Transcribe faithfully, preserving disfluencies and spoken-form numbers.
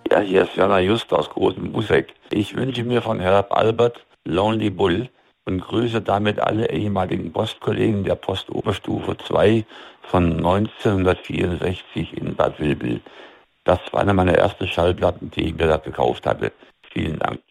Ja, hier ist Jana Just aus Großen Busseck. Ich wünsche mir von Herb Albert Lonely Bull und grüße damit alle ehemaligen Postkollegen der Postoberstufe zwei von neunzehnhundertvierundsechzig in Bad Vilbel. Das war eine meiner ersten Schallplatten, die ich mir da gekauft hatte. Vielen Dank.